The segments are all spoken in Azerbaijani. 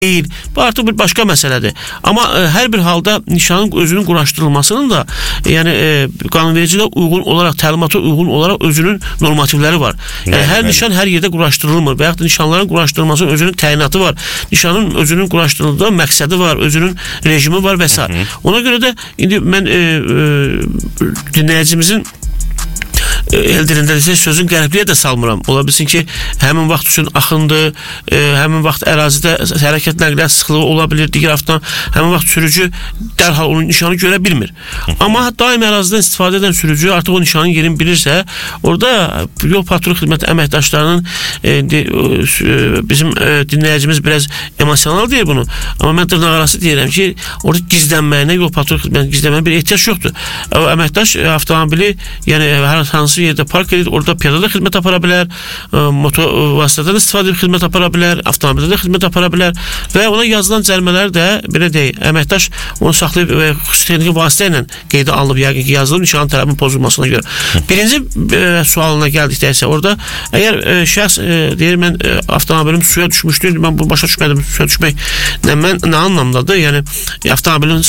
deyil. Bu artıq bir başqa məsələdir. Amma hər bir halda nişanın özünün quraşdırılmasının da yəni qanunvericiliyə uyğun olaraq, təlimata uyğun olaraq özünün normativləri var. Yəni hər nişan hər yerdə quraşdırılmır və yaxud da nişanların quraşdırılmasının özünün təyinatı var. Nişanın özünün quraşdırıldığı məqsədi var, özünün rejimi var və s. Ona görə də indi mən dinləyicimizin eldirində sözün qəribliyə də salmıram. Ola bilsin ki, həmin vaxt üçün axındı, həmin vaxt ərazidə hərəkət nəqliyyat sıxlığı ola bilir, digər haftadan həmin vaxt sürücü dərhal onun nişanı görə bilmir. Amma daim ərazidən istifadə edən sürücü artıq o nişanın yerini bilirsə, orada yol patrul xidməti əməkdaşlarının bizim dinləyicimiz biraz emosional deyir bunu. Amma mən dırnaq arası deyirəm ki, orada gizlənməyinə, yol patrul xidməti gizlənməyinə bir ehtiyac yoxdur. Əməkdaş avtomobili, yəni hər hansı yerdə park edir, orada piyada da xidmət apara bilər, motor vasitədən istifadə edib xidmət apara bilər, avtomobildə də xidmət apara bilər və ona yazılan cərimələr də belə deyil, əməkdaş onu saxlayıb və xüsusi texniki vasitə ilə qeydə alınıb, yəqin ki, yazılıb nişanın tələbinin pozulmasına görə. Birinci sualına gəldikdə isə orada, əgər şəxs deyir, mən avtomobilim suya düşmüşdür, mən bunu başa düşmədim, suya düşmək nə anlamdadır? Yəni, avtomobilin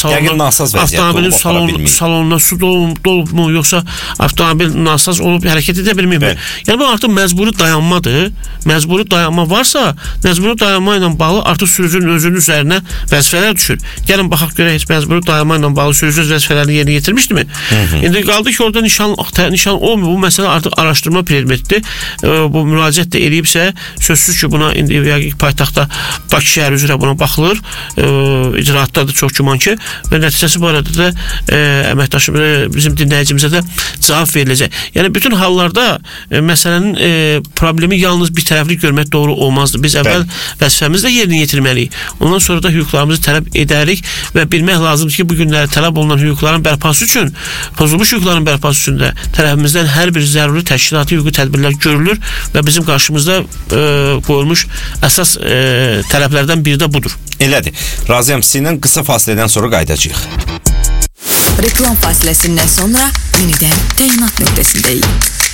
salonuna su dolub mu, yoxsa avtomobil nasaz olub hərəkət edə bilmir. Yəni bu artıq məcburi dayanmadır. Məcburi dayanma varsa, məcburi dayanma ilə bağlı artıq sürücünün özünün üzərinə vəzifələr düşür. Gəlin baxaq görə heç məcburi dayanma ilə bağlı sürücü vəzifələrini yerinə yetirmişdimi? İndi qaldı ki, orada nişan olmuyor. Bu məsələ artıq araşdırma predmetidir. Bu müraciət də eləyibsə, sözsüz ki, buna indi paytaxtda Bakı şəhəri üzrə buna baxılır. İcraatdadır çox güman ki və nəticəsi bu arada da əməkdaşım bizim dinləyicimizə də cavab veriləcək. Yəni bütün hallarda məsələnin problemi yalnız bir tərəfli görmək doğru olmazdı. Biz əvvəl vəzifəmizlə yerinə yetirməliyik. Ondan sonra da hüquqlarımızı tələb edərik və bilmək lazımdır ki, bu günləri tələb olunan hüquqların bərpası üçün, pozulmuş hüquqların bərpası üçün də tərəfimizdən hər bir zəruri təşkilati hüquqi tədbirlər görülür və bizim qarşımızda qoyulmuş əsas tələblərdən biri də budur. Elədir. Razıyam, sizinlə qısa fasilədən sonra qayıdacağıq. Reklam fasiləsindən sonra yenidən təyinat nöqtəsindəyik.